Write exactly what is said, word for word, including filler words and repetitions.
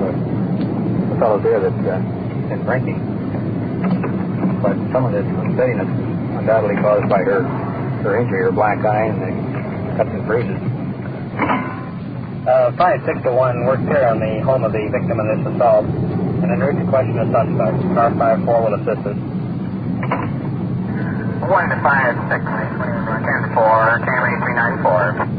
a fellow there that's uh, been drinking. But some of this unsteadiness is undoubtedly caused by her, her injury, her black eye, and the cuts and bruises. Uh, five, six to one, work here on the home of the victim of this assault. And an urgent question of suspect. Car five four will assist us. one to five, six, ten four, Camry three nine four.